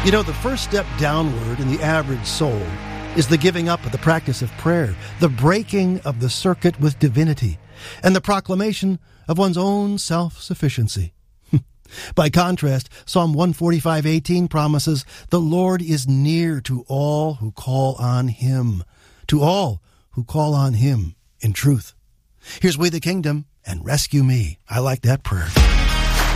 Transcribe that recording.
You know, the first step downward in the average soul is the giving up of the practice of prayer, the breaking of the circuit with divinity, and the proclamation of one's own self-sufficiency. By contrast, Psalm 145:18 promises, "The Lord is near to all who call on Him," to all who call on Him in truth. Here's We the Kingdom and Rescue Me. I like that prayer.